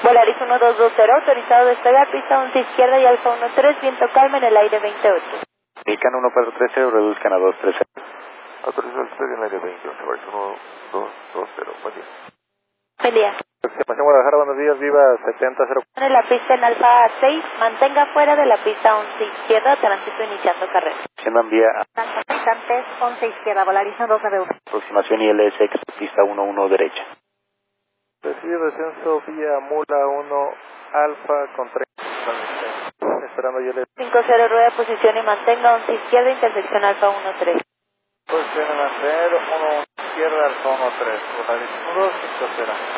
Volaris 1220, autorizado despegar, pista 11 izquierda y Alfa 13, viento calma en el aire 28. Mexicano 1430, reduzcan a 230. Autorizado despegue en el aire 28, Volaris 1220, buen día. Buen día. Estimación Guadalajara, buenos días, viva 70-0. En la pista en Alfa 6, mantenga fuera de la pista 11 izquierda, tránsito iniciando carrera. Aproximación vía Antes 11 izquierda, Volaris 1291. aproximación ILSX, pista 11 derecha. Recibe descenso vía Mula 1 Alfa con 30. Esperando ILSX. 50 rueda, posición y mantenga 11 izquierda, intersección Alfa 13. Posición en mantener 1 izquierda Alfa 13. Volaris 1250.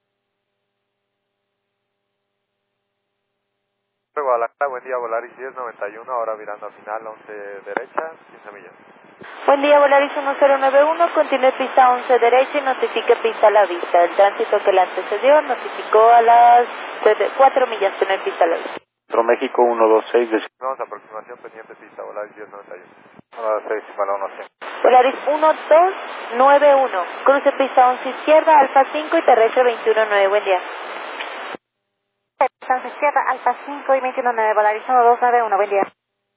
Guadalajara, buen día, Volaris 1091, ahora virando a final 11 derecha, 15 millas. Buen día, Volaris 1091, continúe pista 11 derecha y notifique pista a la vista. El tránsito que le antecedió notificó a las 4 millas tener pista a la vista. Centro México 126, Vamos a aproximación pendiente pista, Volaris 1091. Ahora 6 para 1 Volaris 1291, cruce pista 11 izquierda, Alfa 5 y terrestre 219, buen día. Pista 11 izquierda, Alfa 5 y 219, Volaris 1291, buen día.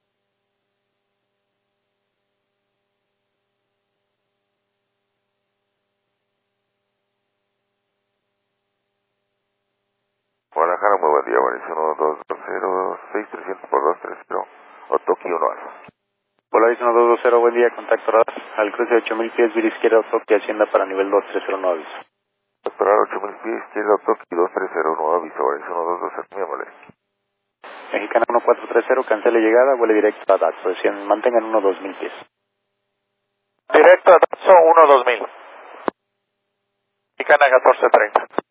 Guadalajara, muy buen día, Volaris 1220, 6300 por 230, Otoki 1 Alfa. Volaris 1220, buen día, contacto radar. Al cruce de 8000 pies, vía izquierda, Otoki, Hacienda para nivel 2309, aviso. Esperar 8000 pies, izquierda, Otoki 2309, aviso, Volaris 1220, muy amable. Mexicana 1430, cancele llegada, vuele directo a Daxo, mantengan 2000 pies. Directo a Daxo 1-2000. Mexicana 1430.